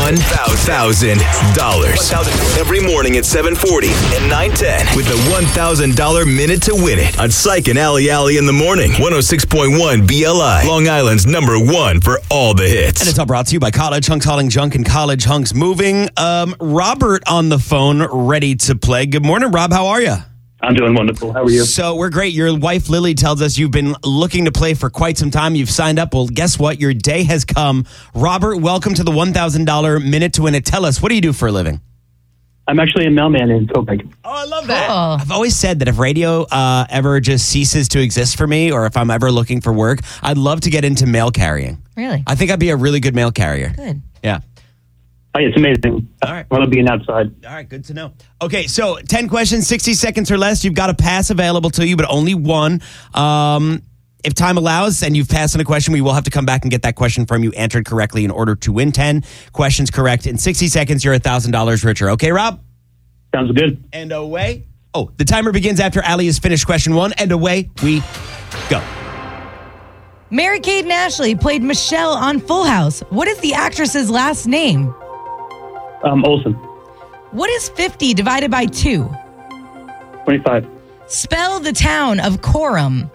$1,000. Every morning at 7:40 and 9:10 with the $1,000 Minute to Win It on Psych and Alley in the morning. 106.1 BLI, Long Island's #1 for all the hits. And it's all brought to you by College Hunks Hauling Junk and College Hunks Moving. Robert on the phone, ready to play. Good morning, Rob. How are you? I'm doing wonderful. How are you? So we're great. Your wife, Lily, tells us you've been looking to play for quite some time. You've signed up. Well, guess what? Your day has come. Robert, welcome to the $1,000 Minute to Win It. Tell us, what do you do for a living? I'm actually a mailman in Copenhagen. Oh, I love that. I've always said that if radio ever just ceases to exist for me, or if I'm ever looking for work, I'd love to get into mail carrying. Really? I think I'd be a really good mail carrier. Good. Yeah. Oh, it's amazing. All right. I love being outside. All right, good to know. Okay, so 10 questions, 60 seconds or less. You've got a pass available to you, but only one. If time allows and you've passed on a question, we will have to come back and get that question from you answered correctly in order to win 10 questions correct. In 60 seconds, you're $1,000 richer. Okay, Rob? Sounds good. And away. Oh, the timer begins after Ali has finished question 1, and away we go. Mary-Kate and Ashley played Michelle on Full House. What is the actress's last name? Olsen. What is 50 divided by 2? 25. Spell the town of Coram.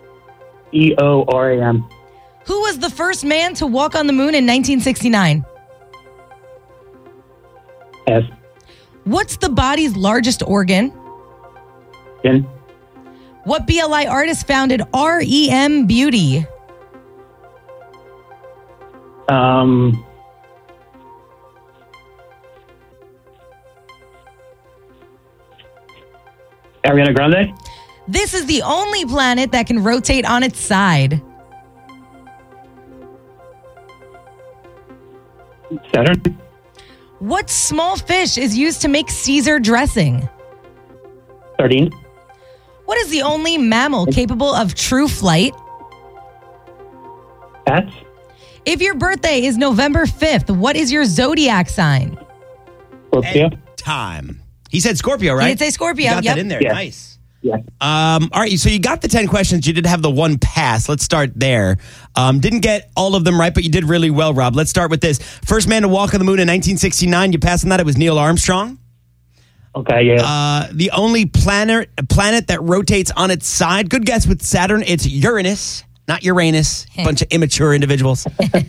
EORAM. Who was the first man to walk on the moon in 1969? S. What's the body's largest organ? N. What BLI artist founded REM Beauty? Ariana Grande. This is the only planet that can rotate on its side. Saturn. What small fish is used to make Caesar dressing? Sardine. What is the only mammal capable of true flight? Bats. If your birthday is November 5th, what is your zodiac sign? Scorpio. And time. He said Scorpio, right? He did say Scorpio. You got Yep. that in there. Yeah. Nice. Yeah. All right, so you got the 10 questions. You did have the one pass. Let's start there. Didn't get all of them right, but you did really well, Rob. Let's start with this. First man to walk on the moon in 1969. You passed on that. It was Neil Armstrong. Okay, yeah. The only planet that rotates on its side. Good guess with Saturn. It's Uranus, not Uranus. Bunch of immature individuals.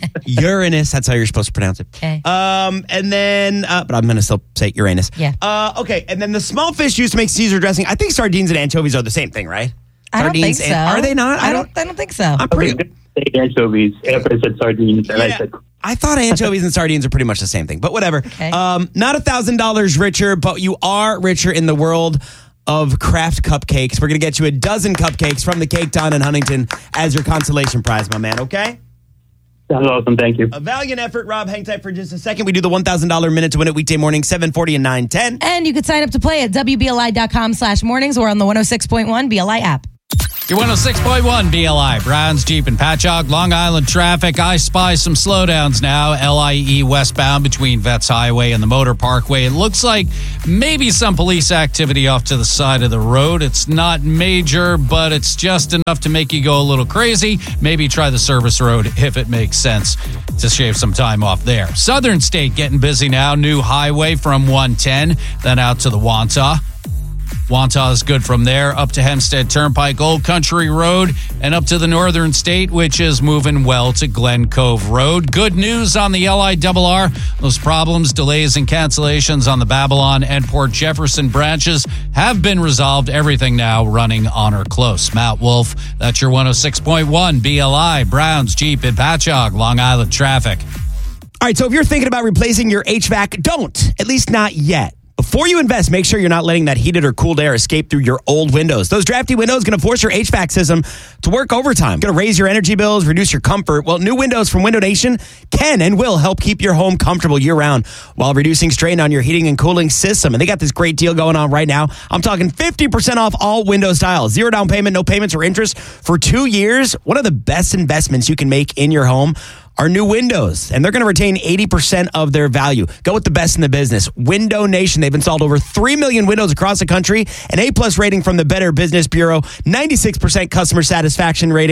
Uranus. That's how you're supposed to pronounce it. Okay. And then, but I'm going to still say Uranus. Yeah. Okay. And then the small fish used to make Caesar dressing. I think sardines and anchovies are the same thing, right? I don't think Sardines so. are they not? I don't think so. I'm pretty. Anchovies. After I said sardines, and I said I thought anchovies and sardines are pretty much the same thing, but whatever. Okay. Not $1,000 richer, but you are richer in the world of craft cupcakes. We're going to get you a dozen cupcakes from the Cake Ton in Huntington as your consolation prize, my man, okay? sounds awesome. Thank you. A valiant effort, Rob. Hang tight for just a second. We do the $1,000 Minute to Win It weekday morning, 7:40 and 9:10. And you can sign up to play at WBLI.com/mornings or on the 106.1 BLI app. Your 106.1 BLI, Browns, Jeep, and Patchogue, Long Island traffic. I spy some slowdowns now. LIE westbound between Vets Highway and the Motor Parkway. It looks like maybe some police activity off to the side of the road. It's not major, but it's just enough to make you go a little crazy. Maybe try the service road if it makes sense to shave some time off there. Southern State getting busy now. New highway from 110, then out to the Wantagh. Wantagh is good from there, up to Hempstead Turnpike, Old Country Road, and up to the Northern State, which is moving well to Glen Cove Road. Good news on the LIRR. Those problems, delays, and cancellations on the Babylon and Port Jefferson branches have been resolved. Everything now running on or close. Matt Wolf, that's your 106.1 BLI, Browns, Jeep, and Patchogue, Long Island traffic. All right, so if you're thinking about replacing your HVAC, don't. At least not yet. Before you invest, make sure you're not letting that heated or cooled air escape through your old windows. Those drafty windows going to force your HVAC system to work overtime. Going to raise your energy bills, reduce your comfort. Well, new windows from Window Nation can and will help keep your home comfortable year-round while reducing strain on your heating and cooling system. And they got this great deal going on right now. I'm talking 50% off all window styles. 0 down payment, no payments or interest for 2 years. One of the best investments you can make in your home are new windows, and they're going to retain 80% of their value. Go with the best in the business. Window Nation. They've installed over 3 million windows across the country, an A+ rating from the Better Business Bureau, 96% customer satisfaction rating,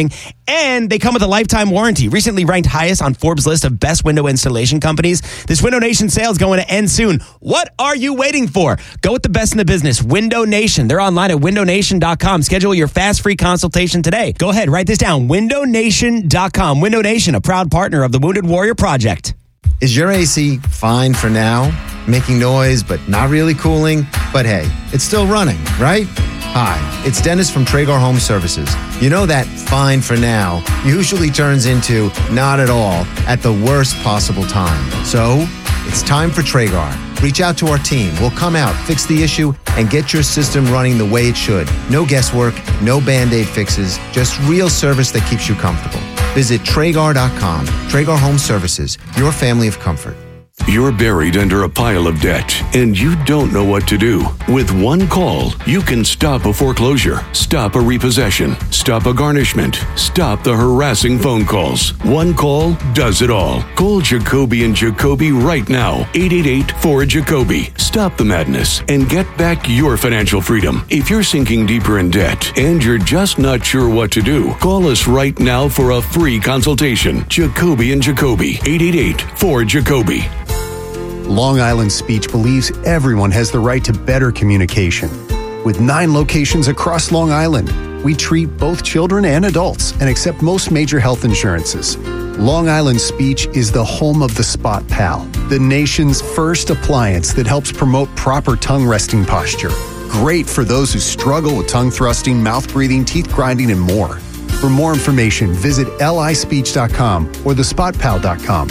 And they come with a lifetime warranty. Recently ranked highest on Forbes' list of best window installation companies. This Window Nation sale is going to end soon. What are you waiting for? Go with the best in the business, Window Nation. They're online at windownation.com. Schedule your fast free consultation today. Go ahead, write this down, windownation.com. Window Nation, a proud partner of the Wounded Warrior Project. Is your AC fine for now? Making noise, but not really cooling? But hey, it's still running, right? Hi, it's Dennis from Traeger Home Services. You know that fine for now usually turns into not at all at the worst possible time. So, it's time for Traeger. Reach out to our team. We'll come out, fix the issue, and get your system running the way it should. No guesswork, no Band-Aid fixes, just real service that keeps you comfortable. Visit Traeger.com. Traeger Home Services, your family of comfort. You're buried under a pile of debt, and you don't know what to do. With one call, you can stop a foreclosure, stop a repossession, stop a garnishment, stop the harassing phone calls. One call does it all. Call Jacoby and Jacoby right now. 888-4-JACOBY. Stop the madness and get back your financial freedom. If you're sinking deeper in debt and you're just not sure what to do, call us right now for a free consultation. Jacoby and Jacoby. 888-4-JACOBY. Long Island Speech believes everyone has the right to better communication. With 9 locations across Long Island, we treat both children and adults and accept most major health insurances. Long Island Speech is the home of the Spot Pal, the nation's first appliance that helps promote proper tongue resting posture. Great for those who struggle with tongue thrusting, mouth breathing, teeth grinding, and more. For more information, visit lispeech.com or thespotpal.com.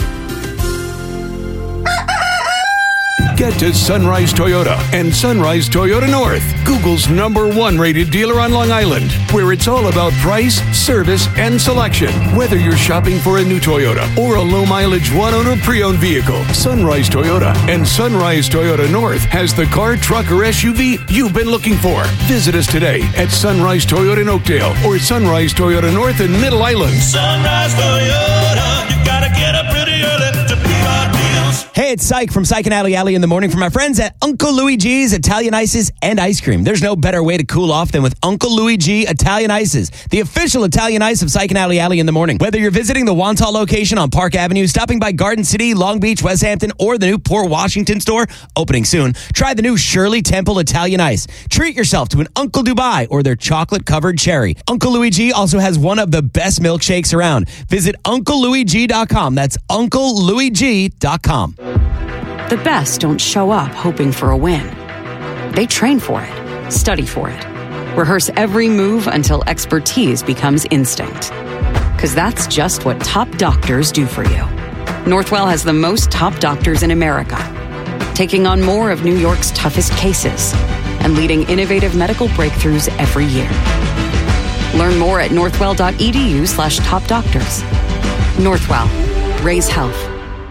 Get to Sunrise Toyota and Sunrise Toyota North, Google's #1 rated dealer on Long Island, where it's all about price, service, and selection. Whether you're shopping for a new Toyota or a low-mileage one-owner pre-owned vehicle, Sunrise Toyota and Sunrise Toyota North has the car, truck, or SUV you've been looking for. Visit us today at Sunrise Toyota in Oakdale or Sunrise Toyota North in Middle Island. Sunrise Toyota, you gotta get up pretty early to beat our deals. Hey, it's Syke from Syke and Alley in the morning from my friends at Uncle Louie G's Italian Ices and Ice Cream. There's no better way to cool off than with Uncle Louie G Italian Ices, the official Italian ice of Syke and Alley in the morning. Whether you're visiting the Wantagh location on Park Avenue, stopping by Garden City, Long Beach, West Hampton, or the new Port Washington store, opening soon, try the new Shirley Temple Italian Ice. Treat yourself to an Uncle Dubai or their chocolate-covered cherry. Uncle Louie G also has one of the best milkshakes around. Visit UncleLouieG.com. That's UncleLouieG.com. The best don't show up hoping for a win. They train for it, study for it, rehearse every move until expertise becomes instinct. Because that's just what top doctors do for you. Northwell has the most top doctors in America, taking on more of New York's toughest cases and leading innovative medical breakthroughs every year. Learn more at northwell.edu/topdoctors. Northwell. Raise health.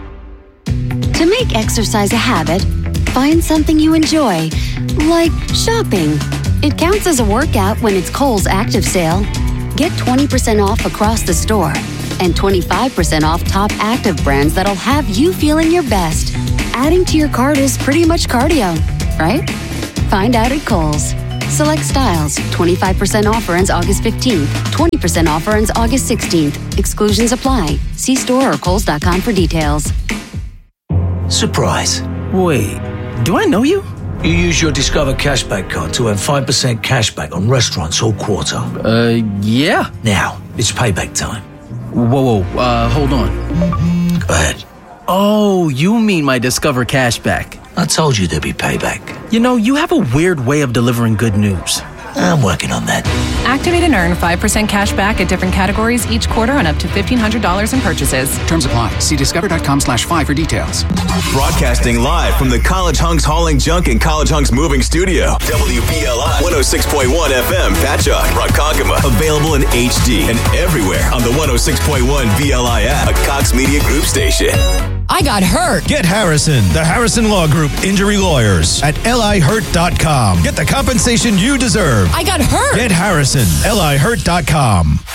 To make exercise a habit, find something you enjoy, like shopping. It counts as a workout when it's Kohl's Active Sale. Get 20% off across the store and 25% off top active brands that'll have you feeling your best. Adding to your cart is pretty much cardio, right? Find out at Kohl's. Select styles. 25% offer ends August 15th. 20% offer ends August 16th. Exclusions apply. See store or kohls.com for details. Surprise. Wait, do I know you? You use your Discover Cashback card to earn 5% cashback on restaurants all quarter. Yeah. Now, it's payback time. Whoa, hold on. Go ahead. Oh, you mean my Discover Cashback. I told you there'd be payback. You know, you have a weird way of delivering good news. I'm working on that. Activate and earn 5% cash back at different categories each quarter on up to $1,500 in purchases. Terms apply. See discover.com/5 for details. Broadcasting live from the College Hunks Hauling Junk and College Hunks Moving Studio. WPLI 106.1 FM, Patchogue, Ronkonkoma. Available in HD and everywhere on the 106.1 BLI app, a Cox Media Group station. I got hurt. Get Harrison, the Harrison Law Group Injury Lawyers at lihurt.com. Get the compensation you deserve. I got hurt. Get Harrison, lihurt.com.